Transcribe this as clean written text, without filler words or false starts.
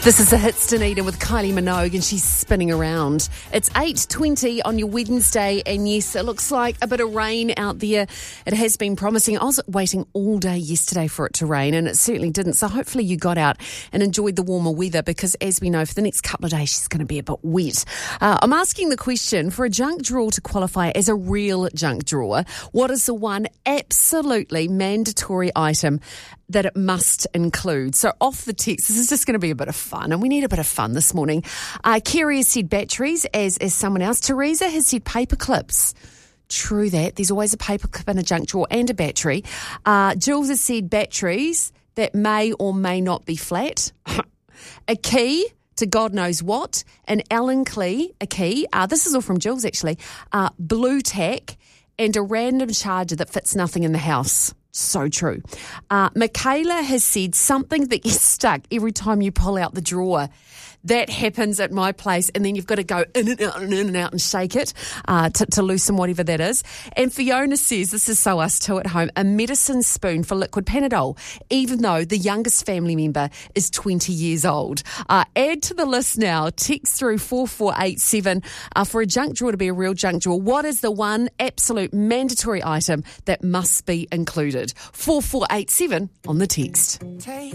This is the Hits Dunedin with Kylie Minogue, and she's spinning around. It's 8:20 on your Wednesday, and yes, it looks like a bit of rain out there. It has been promising. I was waiting all day yesterday for it to rain, and it certainly didn't. So hopefully you got out and enjoyed the warmer weather, because as we know, for the next couple of days, she's going to be a bit wet. I'm asking the question, for a junk drawer to qualify as a real junk drawer, what is the one absolutely mandatory item that it must include? So off the text, this is just going to be a bit of fun, and we need a bit of fun this morning. Kerry has said batteries, as someone else. Teresa has said paper clips. True that. There's always a paper clip in a junk drawer and a battery. Jules has said batteries that may or may not be flat. A key to God knows what. An Allen key, a key. This is all from Jules, actually. Blue tack, and a random charger that fits nothing in the house. So true. Michaela has said something that gets stuck every time you pull out the drawer. That happens at my place, and then you've got to go in and out and in and out and shake it to loosen whatever that is. And Fiona says, this is so us too at home, a medicine spoon for liquid Panadol, even though the youngest family member is 20 years old. Add to the list now. Text through 4487 for a junk drawer to be a real junk drawer. What is the one absolute mandatory item that must be included? 4487 on the text.